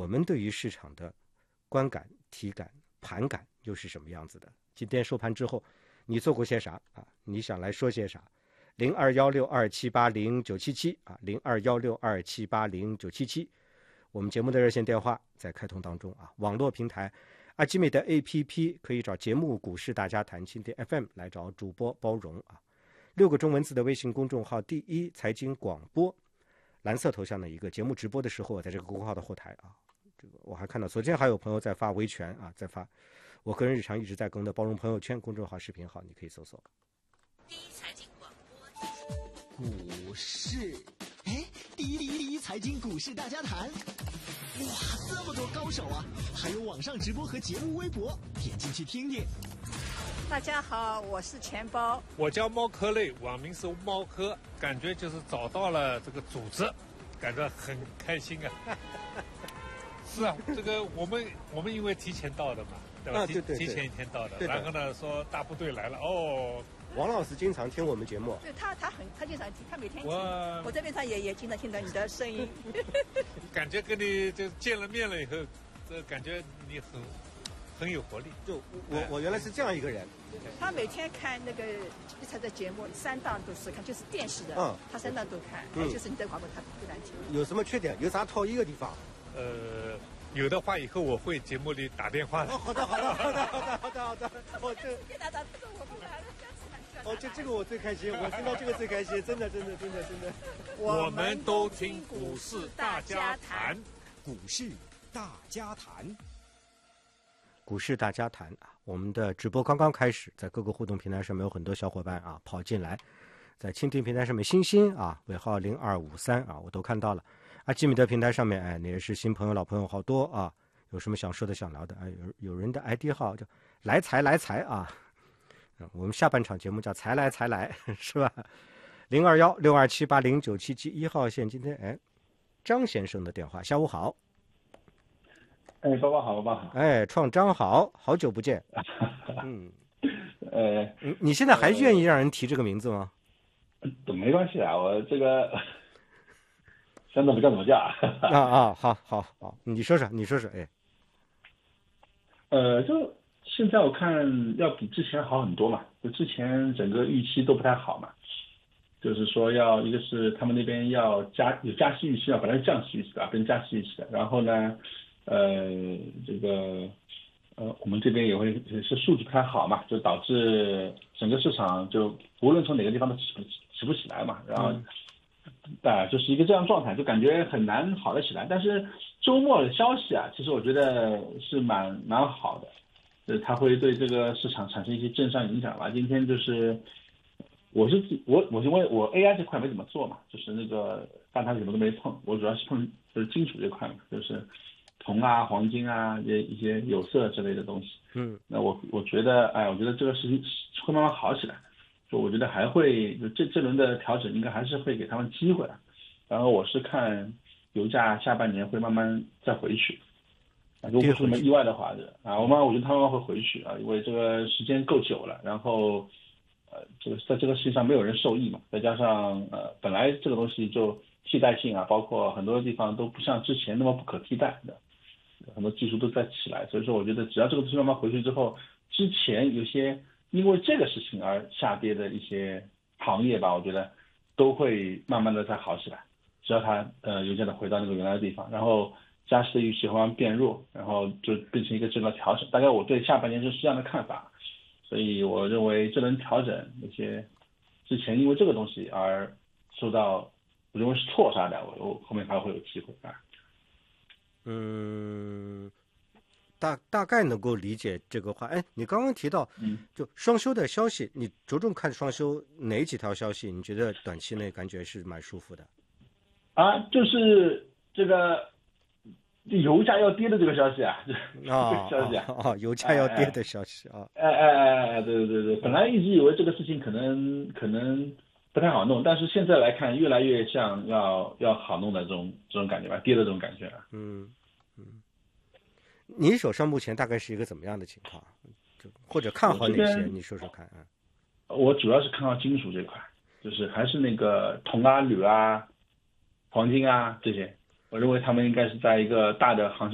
我们对于市场的观感、体感、盘感又是什么样子的？今天收盘之后，你做过些啥啊？你想来说些啥？021627809777啊，021627809777。我们节目的热线电话在开通当中啊。网络平台阿基米德 APP 可以找节目股市大家谈蜻蜓 FM 来找主播包容啊。6个中文字的微信公众号第一财经广播，蓝色头像的一个节目直播的时候，我在这个公众号的后台啊，这个我还看到昨天还有朋友在发维权啊，在发我个人日常一直在更的包容朋友圈公众号视频号，你可以搜索。 第一财经广播， 股市，第一财经股市大家谈，哇，这么多高手啊！还有网上直播和节目微博，点进去听听。 大家好，我是钱包， 我叫猫科类，网名是猫科，感觉就是找到了这个组织，感觉很开心啊。是啊，这个我们因为提前到的嘛，对吧？ 对， 提前一天到的， 对的。 然后呢说大部队来了，哦。 王老师经常听我们节目， 对他经常听，他每天听。我这边上也经常听到你的声音。 感觉跟你就见了面了以后，这感觉你很有活力。 就我原来是这样一个人。 他每天看那个理财的节目，3档都是看，就是电视的，他3档都看，就是你的广播他不难听。 有什么缺点？有啥讨厌的地方？ 有的话以后我会节目里打电话的。 好的。这个我最开心，我听到这个最开心，真的。 我们都听股市大家谈， 股市大家谈， 股市大家谈啊！我们的直播刚刚开始，在各个互动平台上面有很多小伙伴啊跑进来，在蜻蜓平台上面星星啊尾号0253啊我都看到了。阿基米德平台上面，你也是新朋友老朋友好多啊，有什么想说的想聊的啊？有人的 ID 号叫来财啊。我们下半场节目叫财来是吧？021627809771号线，今天张先生的电话，下午好。 爸爸好。 创张好久不见。你现在还愿意让人提这个名字吗？ 没关系啊，我这个想怎么叫怎么叫啊。好，你说说。 就现在我看要比之前好很多嘛，就之前整个预期都不太好嘛，就是说一个是他们那边有加息预期啊，本来是降息预期的，变加息预期的，然后呢，我们这边也是数据不太好嘛，就导致整个市场就无论从哪个地方都起不起来嘛，然后就是一个这样状态，就感觉很难好得起来。但是周末的消息啊，其实我觉得是蛮好的。它会对这个市场产生一些正向影响吧。今天就是我因为我 AI 这块没怎么做嘛，就是那个大盘什么都没碰，我主要是碰就是金属这块嘛，就是铜啊、黄金啊一些有色之类的东西。那我觉得这个事情会慢慢好起来，就我觉得还会这轮的调整应该还是会给他们机会的。然后我是看油价下半年会慢慢再回去。如果是什么意外的话我觉得他们会回去啊，因为这个时间够久了，然后这个在这个事情上没有人受益嘛，再加上本来这个东西就替代性啊，包括很多地方都不像之前那么不可替代的，很多技术都在起来，所以说我觉得只要这个东西慢慢回去之后，之前有些因为这个事情而下跌的一些行业吧，我觉得都会慢慢的再好起来，只要它油价的回到那个原来的地方，然后加息的预期会慢慢变弱，然后就变成一个这个调整。大概我对下半年是这样的看法，所以我认为这轮调整那些之前因为这个东西而受到，我认为是错杀的，我后面还会有机会啊。 大概能够理解这个话。你刚刚提到，就双休的消息，你着重看双休哪几条消息？你觉得短期内感觉是蛮舒服的？ 就是这个油价要跌的这个消息啊，消息啊， 油价要跌的消息啊， 对，本来一直以为这个事情可能不太好弄，但是现在来看，越来越像要好弄的这种感觉吧，跌的这种感觉啊。 你手上目前大概是一个怎么样的情况？或者看好哪些？你说说看啊。 我主要是看好金属这块，就是还是那个铜啊、铝啊、黄金啊这些，我认为他们应该是在一个大的行情